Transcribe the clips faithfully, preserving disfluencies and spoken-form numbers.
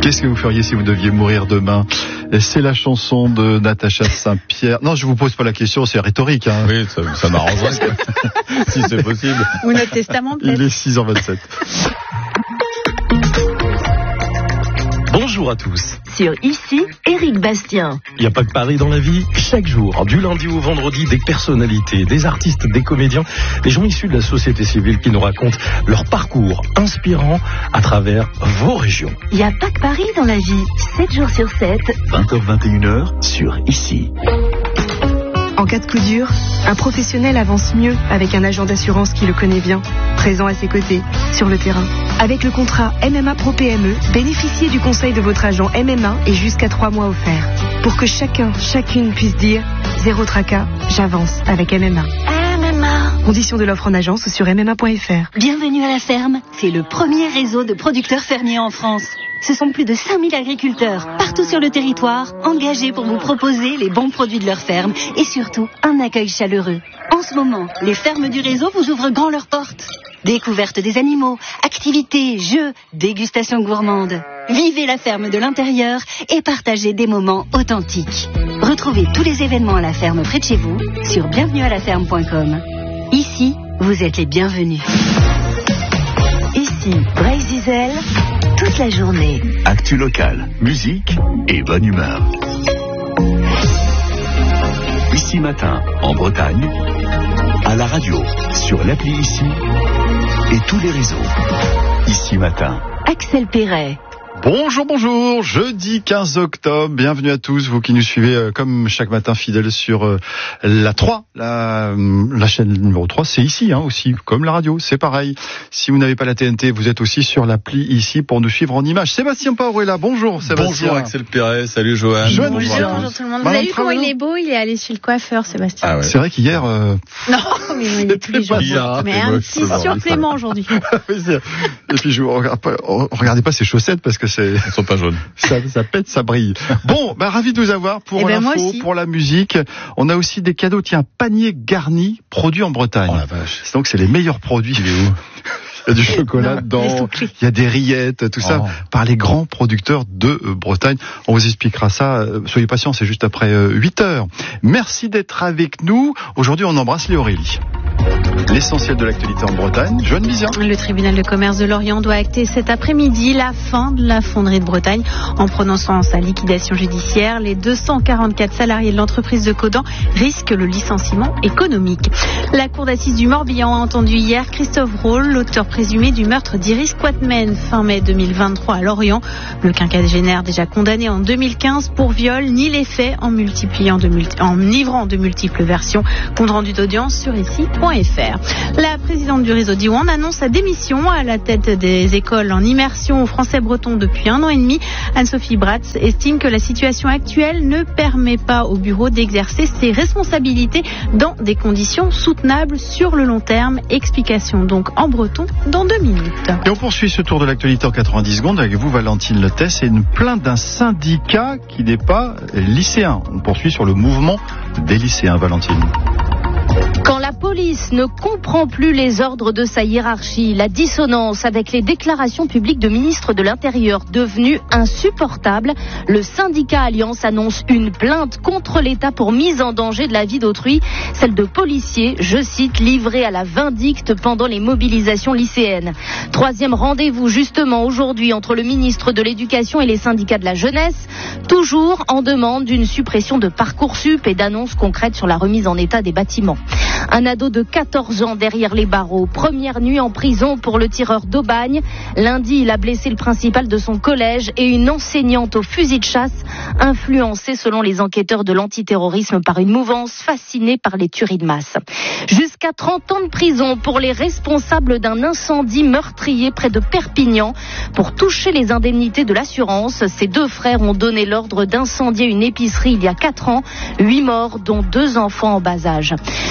Qu'est-ce que vous feriez si vous deviez mourir demain? C'est la chanson de Natacha Saint-Pierre. Non, je vous pose pas la question, c'est rhétorique. Hein. Oui, ça, ça m'arrangerait, si c'est possible. Ou notre testament, peut-être. Il est six heures vingt-sept. Bonjour à tous. Sur Ici, Éric Bastien. Il n'y a pas que Paris dans la vie. Chaque jour, du lundi au vendredi, des personnalités, des artistes, des comédiens, des gens issus de la société civile qui nous racontent leur parcours inspirant à travers vos régions. Il n'y a pas que Paris dans la vie. sept jours sur sept. vingt heures vingt et une heures sur Ici. En cas de coup dur, un professionnel avance mieux avec un agent d'assurance qui le connaît bien, présent à ses côtés, sur le terrain. Avec le contrat M M A Pro P M E, bénéficiez du conseil de votre agent M M A et jusqu'à trois mois offerts. Pour que chacun, chacune puisse dire « Zéro tracas, j'avance avec M M A ». M M A. Conditions de l'offre en agence sur m m a point f r. Bienvenue à la ferme. C'est le premier réseau de producteurs fermiers en France. Ce sont plus de cinq mille agriculteurs, partout sur le territoire, engagés pour vous proposer les bons produits de leur ferme et surtout un accueil chaleureux. En ce moment, les fermes du réseau vous ouvrent grand leurs portes. Découverte des animaux, activités, jeux, dégustation gourmande. Vivez la ferme de l'intérieur et partagez des moments authentiques. Retrouvez tous les événements à la ferme près de chez vous sur bienvenue à la ferme point com. Ici, vous êtes les bienvenus. Ici, Brésil, toute la journée. Actu local, musique et bonne humeur. Ici matin, en Bretagne, à la radio, sur l'appli Ici et tous les réseaux. Ici matin. Axel Perret. Bonjour, bonjour, jeudi quinze octobre, bienvenue à tous, vous qui nous suivez euh, comme chaque matin fidèles sur euh, la trois, la, la chaîne numéro trois, c'est ici hein, aussi, comme la radio, c'est pareil. Si vous n'avez pas la T N T, vous êtes aussi sur l'appli ici pour nous suivre en images. Sébastien Paro est là, bonjour Sébastien. Bonjour Axel Perret, salut Joanne. Joanne, bonjour, bonjour. bonjour tout le monde. Vous Madame avez vu comment Travaillon. il est beau? Il est allé chez le coiffeur, Sébastien. Ah ouais. C'est vrai qu'hier... Euh... Non, mais il est tous les jours. bizarre, Mais t'es un moche, petit c'est supplément aujourd'hui. Et puis je regarde pas, regardez pas ses chaussettes parce que c'est... Elles sont pas jaunes. Ça, ça pète, ça brille. Bon, bah ravi de vous avoir pour Eh ben, moi l'info, aussi. pour la musique. On a aussi des cadeaux. Tiens, panier garni, produit en Bretagne. Oh la vache. Donc c'est les meilleurs produits. Il est où? Il y a du chocolat Non, dedans, laisse-nous crier. il y a des rillettes, tout ça, Oh. par les grands producteurs de euh, Bretagne. On vous expliquera ça. Euh, Soyez patients, c'est juste après euh, huit heures. Merci d'être avec nous. Aujourd'hui, on embrasse les Aurélie. L'essentiel de l'actualité en Bretagne. Joanne Bizien. Le tribunal de commerce de Lorient doit acter cet après-midi la fin de la fonderie de Bretagne en prononçant sa liquidation judiciaire. Les deux cent quarante-quatre salariés de l'entreprise de Codan risquent le licenciement économique. La cour d'assises du Morbihan a entendu hier Christophe Rolle, l'auteur présumé du meurtre d'Iris Quatmen fin mai deux mille vingt-trois à Lorient. Le quinquagénaire déjà condamné en deux mille quinze pour viol nie les faits en multipliant de multi- en livrant de multiples versions. Compte rendu d'audience sur ici point f r. La présidente du réseau Diwan annonce sa démission à la tête des écoles en immersion au français breton depuis un an et demi. Anne-Sophie Bratz estime que la situation actuelle ne permet pas au bureau d'exercer ses responsabilités dans des conditions soutenables sur le long terme. Explication donc en breton dans deux minutes. Et on poursuit ce tour de l'actualité en quatre-vingt-dix secondes avec vous, Valentine Lettès, et une plainte d'un syndicat qui n'est pas lycéen. On poursuit sur le mouvement des lycéens, Valentine. Quand la police ne comprend plus les ordres de sa hiérarchie, la dissonance avec les déclarations publiques de ministres de l'Intérieur devenues insupportables, le syndicat Alliance annonce une plainte contre l'État pour mise en danger de la vie d'autrui, celle de policiers, je cite, livrés à la vindicte pendant les mobilisations lycéennes. Troisième rendez-vous justement aujourd'hui entre le ministre de l'Éducation et les syndicats de la jeunesse, toujours en demande d'une suppression de Parcoursup et d'annonces concrètes sur la remise en état des bâtiments. Un ado de quatorze ans derrière les barreaux. Première nuit en prison pour le tireur d'Aubagne. Lundi, il a blessé le principal de son collège et une enseignante au fusil de chasse, influencée selon les enquêteurs de l'antiterrorisme par une mouvance fascinée par les tueries de masse. Jusqu'à trente ans de prison pour les responsables d'un incendie meurtrier près de Perpignan. Pour toucher les indemnités de l'assurance, ces deux frères ont donné l'ordre d'incendier une épicerie il y a quatre ans. Huit morts, dont deux enfants en bas âge.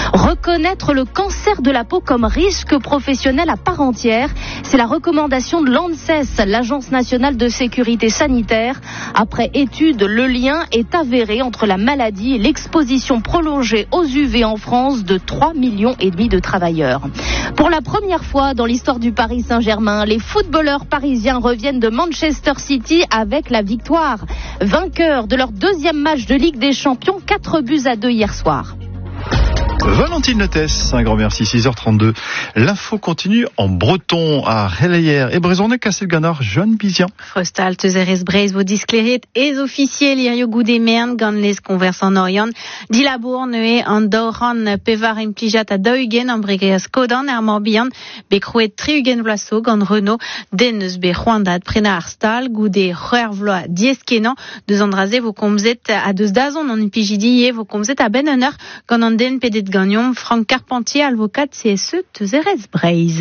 Reconnaître le cancer de la peau comme risque professionnel à part entière, c'est la recommandation de l'ANSES, l'Agence nationale de sécurité sanitaire. Après étude, le lien est avéré entre la maladie et l'exposition prolongée aux U V en France de trois millions et demi de travailleurs. Pour la première fois dans l'histoire du Paris Saint-Germain, les footballeurs parisiens reviennent de Manchester City avec la victoire. Vainqueurs de leur deuxième match de Ligue des Champions, quatre buts à deux hier soir. Valentine Lettès, un grand merci, six heures trente-deux. L'info continue en breton à Relayer et Brezonne, Castelganor, Jeanne Bizian. Frostal, Teuzeres, Breiz, vos disclérit, et officiels, Irio Goudemern, Ganles, converse en Orient, Dilabour, Neué, Andoran, Pevar, Implijat, à Daugen, Ambregas, Kodan, Ermorbian, Bekrouet, Triugen, Vlasso, Gan Renault, Dennes, Be, Rwanda, Prena, Arstal, Goudé, Roervloa, Dieskenan, deux Andraze, vos comzet, à deux dazon, en Impijidi, vos comzet, à Ben Honneur, Gananden, Pédet Gagnon, Franck Carpentier, avocat C S E, Teuzeres, Breiz.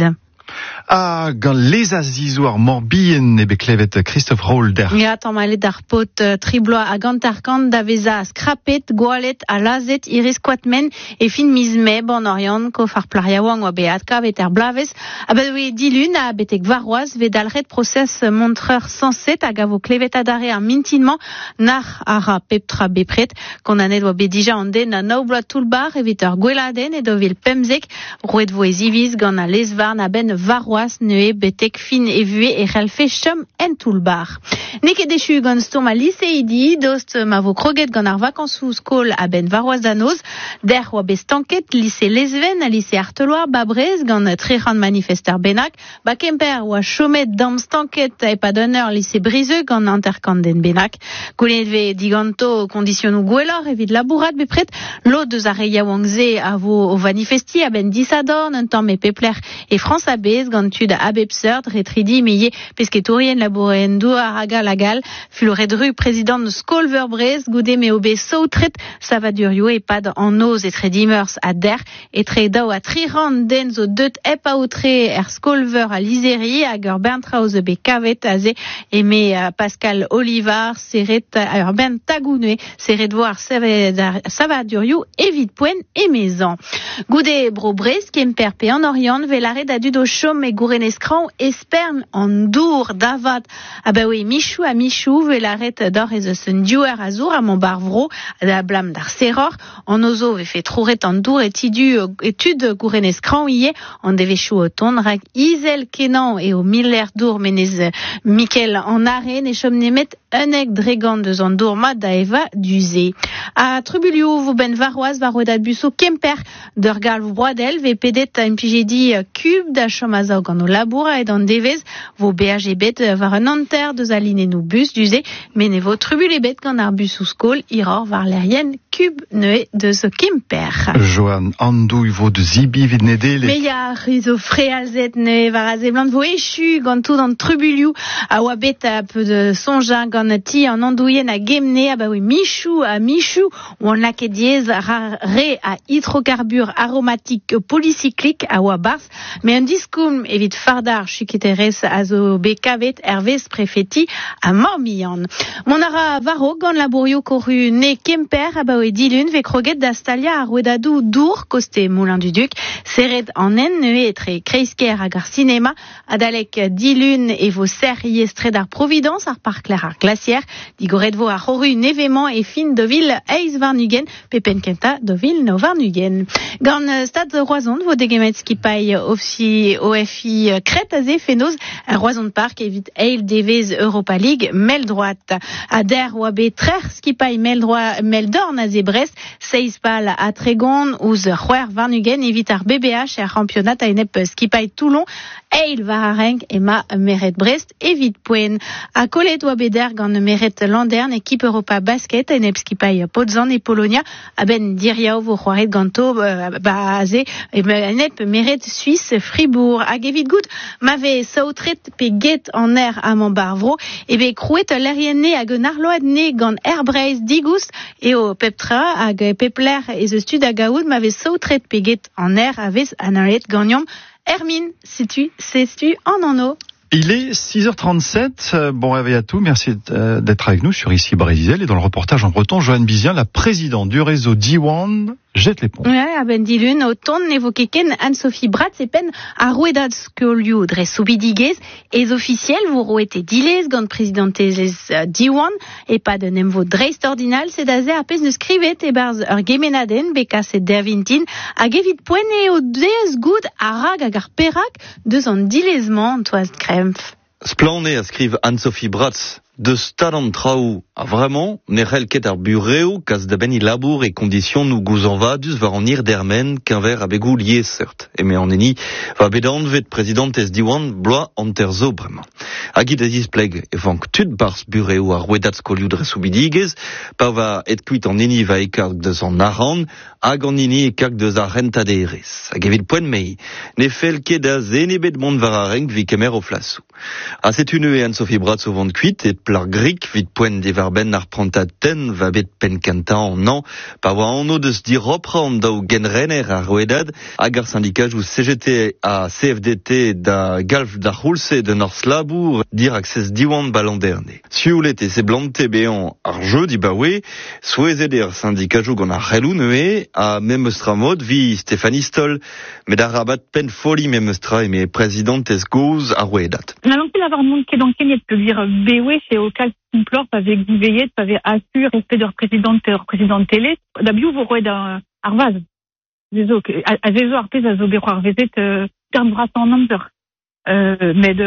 Ah, gant les azizoar morbien e beklevet Christophe Rolder. Ja, tamale d'ar pot uh, tribloa a gantarkan da veza skrapet, goalet, a lazet, iris quatmen, e fin mizme, bon orion, ko far plariawang oa beatka, vet er blaves. A ba we dilun a betek varoaz, ve dalret proses montreur sanset, a gavo klevet adare ar mintinman, nar ara peptra bepret, kon anet oa bedija an den a naoubla toulbar, e vet ur gweladen, e do vil pemzek, rouet vo e ziviz, gant a lesvar na ben varoaz, neue, betek fin e vue, e c'helfe chom en toulbar. Neke dechu gant stom a liseidi, dost ma vo kroget gant ar vakansou skol a ben varoaz danoz, der oa bestanket, lise lesven, a lise arteloar, babrez, gant trehan manifester benak, ba kemper oa chomet dam stanket e pa d'honneur lise briseux gant interkanden benak. Goulet ve diganto kondisionou gwellor evit labourat bepret, lo deus a reia wangze a vo o manifesti a ben disadorn, un tamm e pepler e France abez gant tud a bepseurt, retridi meye pesketorien labouren dou a raga lagal, ful redru président de Skolver Brez, goude me obe sautret, sa va durio e pad en oz et tredimers a der, et tre dao a triran den zo deut ep a outre er Skolver a liseri, hag ur bentra oz be kavet a ze, e me uh, Pascal Olivar, seret a ur ben tagounue, seret voir sa va durio evit poen e mezan. Goude bro Brez, kemper pe en Orient, ve la red a dud o chom e goureneskran espern an dour davat. Ah bah oui, Michou a Michou, ve la red d'or e zeus un diouer a zour a mon barvro, da blam d'ar seror, an ozo ve fe trouret an dour et tidu etud goureneskran ie, an devechou o ton, rak izel kenan e o miller dour menez Mikel en arren, e chom nemet unek dregant deus an dour mat da eva duze. A trubulio vo ben varoaz va roedat buso kemper d'ur gal vo broadel, ve pedet a impijedi kub da chom a zaog an o laboura et an devez vo beaj e bet var un anter deus a line nou bus duze, men e vo trubul e bet gant ar bus ou skol iror var lerien kub neue deus kemper. Johan andouille vo de zibi vid nedele. Me ya rizo frealzet neue var a zeblant vo echu gant tout an trubulio a oa bet a peu de sonja gant ti an andouien a gemne, a ba oui Michou a Michou, ou an laket diez re a hydrocarbure aromatique polycyclique a oa bars, me un diskoum evit fardar chuketerez a zo be kavet ervez prefeti a morbihan. Mon ara varo gant labourio koru ne kemper a ba oui dilun ve kroget da stalia a rouedadou dour koste moulin du duc, seret an en neue etre kreisker hag ar cinema a dalek dilun e vo serrie stred ar Providence ar park ler ar glacier, digoret vo ar horu nevement e fin de vil eiz varnugen, pepen kenta de vil no varnugen. Gant stad roazon vo degemet skipai ofsi O F I kret a ze fenoz a roazon park evit eil devez Europa League mel droat. A der oa be trer skipai mel droat mel dorn a ze Brest, seiz pal a tregon ouz c'hwer varnugen evit ar B B H ar championat a enep skipai Toulon, eil var a renk e ma meret Brest evit poen. A kolet oa be der gant meret Landern ekip Europa Basket a enep skipai Podzan e Polonia a ben diriao vo c'hoaret ganto uh, ba a ze e enep meret Suisse Fribourg. Hag evit gout ma ve saotret pe get an er a man barvro e be krouet l'erienne hag un arload ne gant er Breiz digoust e o peptra hag pepler e ze stud hag aoud ma ve saotret pe get an er a vez anaret gagnom Hermine, sais-tu, sais-tu en anneau. Il est six heures trente-sept. Bon réveil à tous. Merci d'être avec nous sur Ici Brésil et dans le reportage en breton, Joanne Bizien, la présidente du réseau Diwan, jette l'éponge. Ouais, à Ben Dilun, autant évoqué Ken Anne-Sophie Bratz et Pen à Rouedat Skoliou dres Soubidiguez, et officiels, vous rouetez Dilez, gant présidente Diwan, et pas de nemvo dreist ordinal, c'est d'azé à pez ne scrivet et barz ur gemenaden, beka c'est dervintin, a gevit poene au dez goud a rag agar perak, deux ans dilezement, toise krempf. Splané a skriv Anne-Sophie Bratz, de stadan traou, a vraiment, nerel ket ar bureo, kas da ben i labour et conditions nou gouzan vadus var an ir dermen, qu'un ver a begou lié, certes. Et mais en eni, va bedan vet présidente es diwan, bloa anterzo bremañ. Hagi da displeg, e vank tud bars bureo ar rouedat skoliou dre Soubidiguez, pa va et kuit an eni va e karg deus an aran, hag an eni e karg deus ar renta de erez. Hag evit poen mei, ne fel ket da zenebet mont var a renk vi kemer o flasou. A set une e Anne-Sophie Bratz o vant kuit, et plar grik vit poen de varben ar prantad ten va bet pen kanta an an, pa oa anno deus di ropra an daou genrenner ar rouedad, hag ar syndikaj ou C G T a C F D T da galf da roulse de nor slabour dir access diwan balanderne. Sioulet e se blante bean ar jeu di bawe, souezet er syndikajou gant ar relou neue, a memestra mod vi Stéphanie Stoll, med ar rabat pen foli memestra e me présidente gouz ar rouedat. Na lankel avar mont ket an kenet pe dir bewe se o kal simplor pa vek diveillet, pa vek assur respect d'ur présidente ur présidente télé, da biou vo roued ar vaz. Zezo, a zezo ar pez a zo bero ar vezet term vras an amzer. Med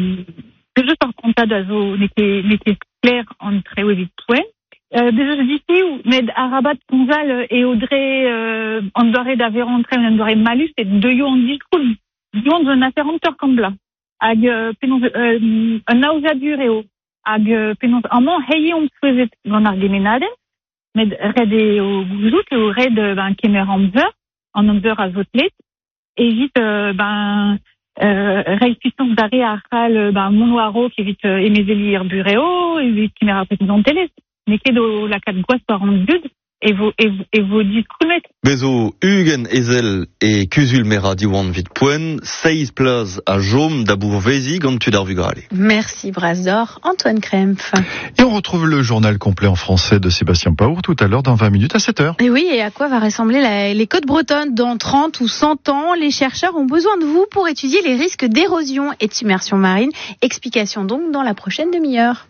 de just ar prantad a zo neke kler an treo evit poen. Deus eus disi ou med ar rabat konzal e o dre an doare da verantre an doare malus et de yo an diskoul. Dion zo na feranteur kambla. Hag penon un naozadur eo. Hag penon amman heye om souezet gant ar gemenaden, med red eo gouzout eo red ben kemer amzer, an amzer a zotlet, evit ben reiñ puissance dare ar c'hal ben monoaro evit emezeli ar bureo, evit kemer ar président telez. Neket o lakad gwaz war an dud, e vo, e, e vo diskrumet. Bezo Hugen Ezel e kuzul mera diwan vit poen, seiz plaz a jom da bourvezi gant tud ar vugrale. Merci Brazdor, Antoine Krempf. Et on retrouve le journal complet en français de Sébastien Paour tout à l'heure dans vingt minutes à sept heures. Et oui, et à quoi va ressembler la, les côtes bretonnes dans trente ou cent ans? Les chercheurs ont besoin de vous pour étudier les risques d'érosion et de submersion marine. Explication donc dans la prochaine demi-heure.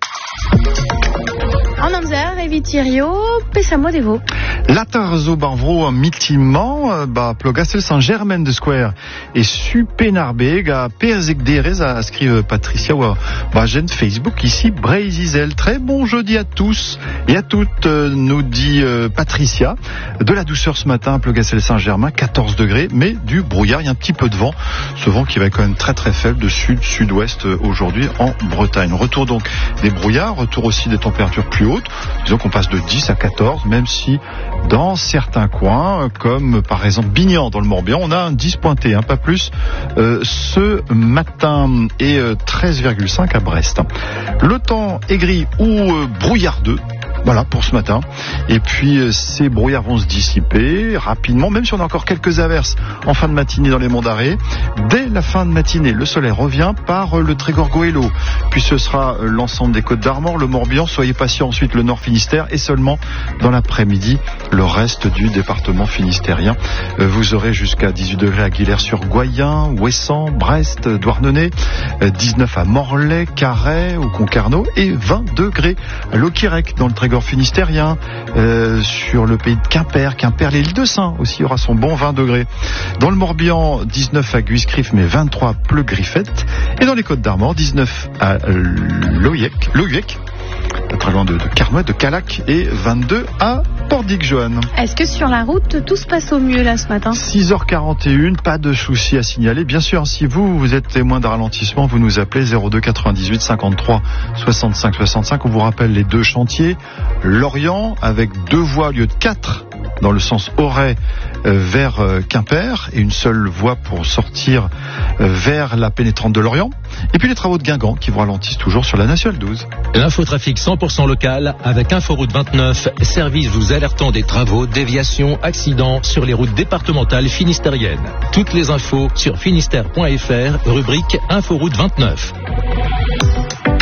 En Amzer, Evitirio, Pessamo Devo. Latarzo Barvro un mitimant, ba plogasel Saint-Germain de Square et Supenarbeg à Perzec Derez à scrive Patricia ou ba jeune Facebook ici Breizizel. Très bon jeudi à tous et à toutes, nous dit euh, Patricia. De la douceur ce matin à Plogasel Saint-Germain, quatorze degrés, mais du brouillard, il y a un petit peu de vent. Ce vent qui va être quand même très très faible de sud-sud-ouest aujourd'hui en Bretagne. Retour donc des brouillards, retour aussi des températures plus hautes. Disons qu'on passe de dix à quatorze, même si dans certains coins, comme par exemple Bignan dans le Morbihan, on a un dix pointé, hein, pas plus, euh, ce matin, et euh, treize virgule cinq à Brest. Le temps est gris ou euh, brouillardeux. Voilà pour ce matin. Et puis euh, ces brouillards vont se dissiper rapidement, même si on a encore quelques averses en fin de matinée dans les monts d'Arrée. Dès la fin de matinée, le soleil revient par euh, le Trégor Goëlo. Puis ce sera euh, l'ensemble des Côtes d'Armor, le Morbihan. Soyez patients, ensuite le Nord Finistère et seulement dans l'après-midi le reste du département finistérien. Euh, vous aurez jusqu'à dix-huit degrés à Guillers-sur-Goyen, Ouessant, Brest, Douarnenez, euh, dix-neuf à Morlaix, Carhaix ou Concarneau et vingt degrés à Loquirec dans le Trégor finistérien, euh, sur le pays de Quimper, Quimper, l'île de Saint aussi aura son bon vingt degrés. Dans le Morbihan, dix-neuf à Guiscriff, mais vingt-trois à Pleu-Griffette. Et dans les Côtes d'Armor, dix-neuf à Loyec, Loyec, pas très loin de, de Carnoët, de Calac, et vingt-deux à Pordic-Joanne. Est-ce que sur la route, tout se passe au mieux là ce matin? six heures quarante et un, pas de soucis à signaler. Bien sûr, si vous, vous êtes témoin d'un ralentissement, vous nous appelez zéro deux quatre-vingt-dix-huit cinquante-trois soixante-cinq soixante-cinq. On vous rappelle les deux chantiers. Lorient, avec deux voies au lieu de quatre, dans le sens Auray euh, vers euh, Quimper, et une seule voie pour sortir euh, vers la pénétrante de Lorient. Et puis les travaux de Guingamp qui vous ralentissent toujours sur la nationale douze. L'infotrafic cent pour cent local avec Inforoute vingt-neuf, service vous alertant des travaux, déviations, accidents sur les routes départementales finistériennes. Toutes les infos sur finistère point f r, rubrique Inforoute vingt-neuf.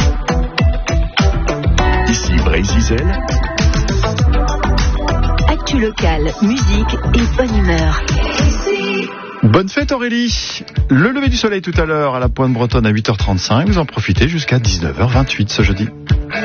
Ici Breizizel. Actu locale, musique et bonne humeur. Bonne fête Aurélie. Le lever du soleil tout à l'heure à la Pointe Bretonne à huit heures trente-cinq. Vous en profitez jusqu'à dix-neuf heures vingt-huit ce jeudi.